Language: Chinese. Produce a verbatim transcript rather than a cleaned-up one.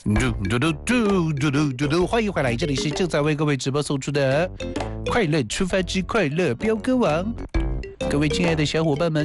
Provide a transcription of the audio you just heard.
嘟嘟嘟嘟嘟嘟嘟嘟，欢迎回来，这里是正在为各位直播送出的《快乐出发之快乐飙歌王》。各位亲爱的小伙伴们，